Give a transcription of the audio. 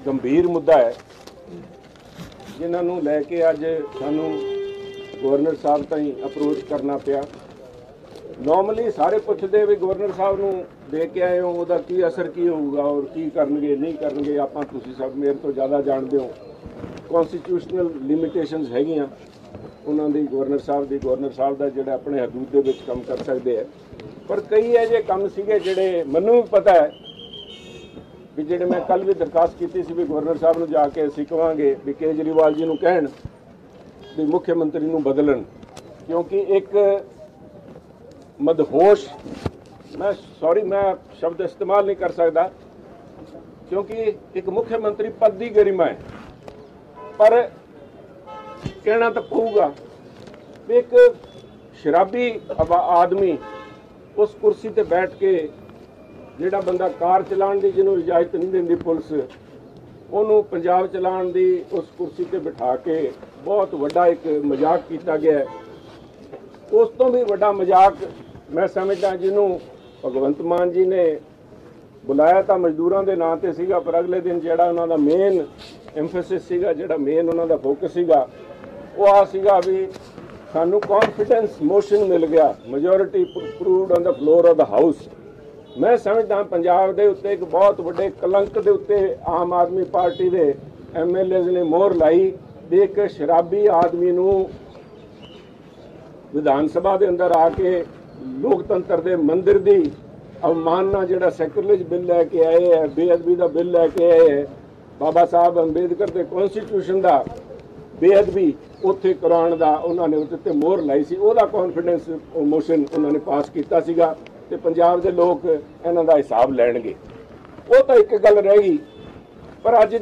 गंभीर मुद्दा है जिन्होंने लैके अज सानू गवर्नर साहब ताईं अप्रोच करना पिया। नॉर्मली सारे पुछते भी गवर्नर साहब नूं दे के आए हो उहदा की असर की होगा और की करनगे नहीं करनगे, आपां तुसीं सब मेरे तो ज़्यादा जानते हो। कॉन्स्टिट्यूशनल लिमिटेशनस हैगियां उन्हां दी गवर्नर साहब दा जिहड़ा अपने हदूद दे विच काम कर सकते हैं, पर कई इहे काम सीगे जिहड़े मैनूं भी पता है भी जिहड़े मैं कल भी दरखास्त की सी भी गवर्नर साहब नूं जाके असीं कहांगे भी केजरीवाल जी नूं कहण भी मुख्यमंत्री नूं बदलन, क्योंकि एक मदहोश मैं शब्द इस्तेमाल नहीं कर सकता क्योंकि एक मुख्यमंत्री पद की गरिमा है, पर कहना तो पऊगा भी एक शराबी आदमी उस कुर्सी ते बैठ के जिहड़ा बंदा कार चलाण दी जिन्होंने इजाजत नहीं देंदी पुलिस, उन्होंने पंजाब चलाण दी उस कुर्सी ते बिठा के बहुत वड्डा एक मजाक किया गया है। उस तो भी वड्डा मजाक मैं समझदा जिन्हों भगवंत मान जी ने बुलाया तो मजदूरों के नाम से सीगा, पर अगले दिन जिहड़ा उन्हां दा मेन एम्फेसिस सीगा, जिहड़ा मेन उन्हां दा फोकस सीगा वो आ सीगा भी सानू कॉन्फिडेंस मोशन मिल गया, majority proved on the floor of the house. मैं समझदा पंजाब दे उत्ते एक बहुत वड्डे कलंक दे उत्ते आम आदमी पार्टी दे MLAs ने मोहर लाई भी एक शराबी आदमी नूं विधान सभा के अंदर आके लोकतंत्र के मंदिर की अवमानना जिहड़ा सैक्रेज बिल लैके आए है, बेअदबी का बिल लैके आए है, बाबा साहब अंबेडकर के कॉन्स्टिट्यूशन का बेअदबी उत्थे कराउण दा उन्होंने उत्ते मोहर लाई सी, ओहदा कॉन्फिडेंस मोशन उन्होंने पास किया सीगा ते पंजाब के लोग इन्हां दा हिसाब लैणगे। वो तो एक गल रह गई, पर अज